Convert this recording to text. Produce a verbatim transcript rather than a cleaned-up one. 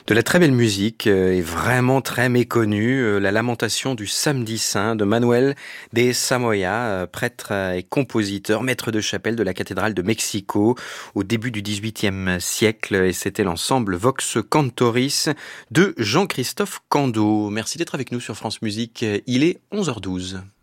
De la très belle musique euh, et vraiment très méconnue, euh, la lamentation du Samedi Saint de Manuel de Samoya, euh, prêtre euh, et compositeur, maître de chapelle de la cathédrale de Mexico au début du dix-huitième siècle, et c'était l'ensemble Vox Cantoris de Jean-Christophe Candeau. Merci d'être avec nous sur France Musique, il est onze heures douze.